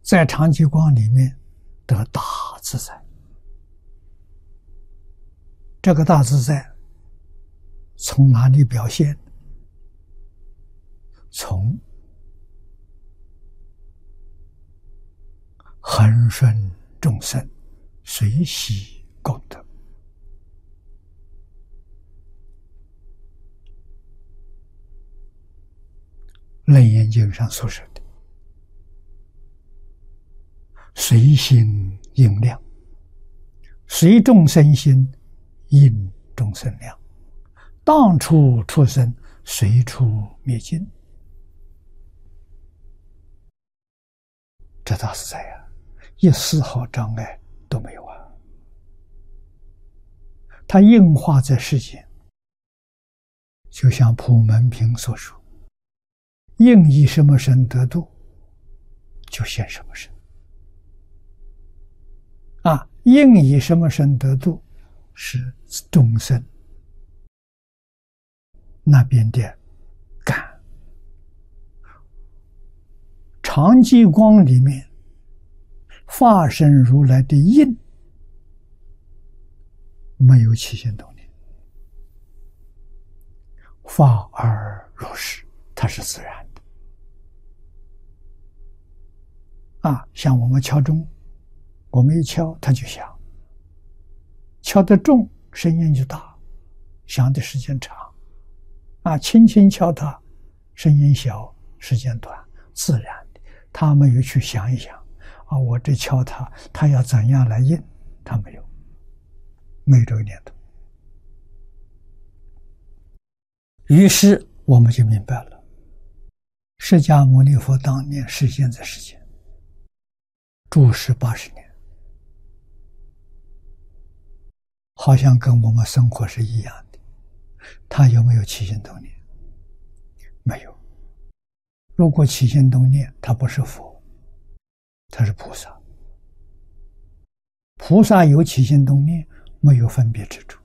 在常寂光里面得大自在。这个大自在从哪里表现？从恒顺众生，随喜功德。楞严经上所说的随心应量，随众生心，应众生量，当处出生，随处灭尽。这大自在呀，一丝毫障碍都没有啊！它应化在世间，就像普门品所说，应以什么身得度，就现什么身。应以什么身得度，是众生那边的感。常寂光里面化身如来的应，没有起心动念，化而如是，它是自然的。像我们敲钟，我们一敲它就响，敲得重声音就大，响的时间长。轻轻敲它，声音小，时间短，自然的。他没有去想一想，我这敲它，它要怎样来应？他没有这个念头。于是我们就明白了，释迦牟尼佛当年示现在世间，住世80年，好像跟我们生活是一样的。他有没有起心动念？没有。如果起心动念，他不是佛，他是菩萨。菩萨有起心动念，没有分别之处。